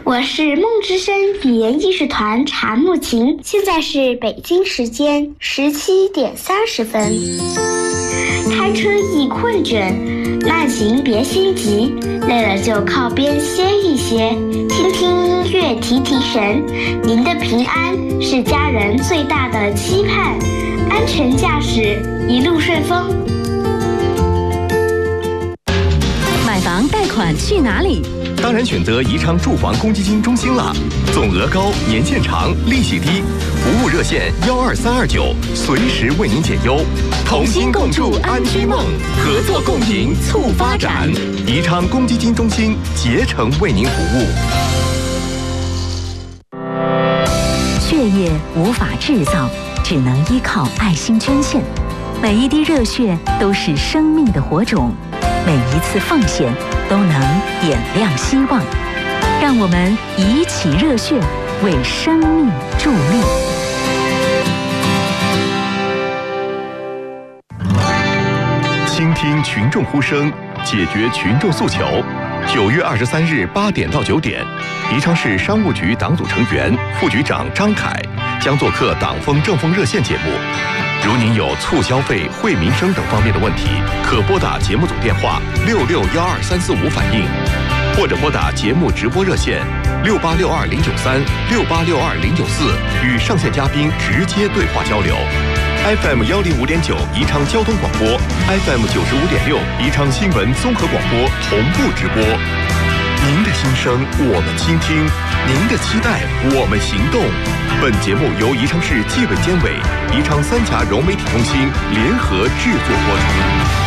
我是梦之声语言艺术团查木琴，现在是北京时间17点30分。开车易困倦，慢行别心急，累了就靠边歇一歇，听听音乐提提神。您的平安是家人最大的期盼，安全驾驶，一路顺风。 买房贷款去哪里？ 当然选择宜昌住房公积金中心啦，总额高，年限长，利息低，服务热线12329，随时为您解忧。同心共筑安居梦，合作共赢促发展。宜昌公积金中心竭诚为您服务。 血液无法制造，只能依靠爱心捐献。每一滴热血都是生命的火种，每一次奉献都能点亮希望。让我们一起热血，为生命助力。 倾听群众呼声，解决群众诉求。9月23日8点到9点，宜昌市商务局党组成员、副局长张凯将做客党风政风热线节目。如您有促消费、惠民生等方面的问题，可拨打节目组电话6612-345反映，或者拨打节目直播热线6862-093、6862-094，与上线嘉宾直接对话交流。FM 105.9宜昌交通广播， FM 95.6宜昌新闻综合广播同步直播。您的心声我们倾听，您的期待我们行动。本节目由宜昌市纪委监委、宜昌三峡融媒体中心联合制作播出。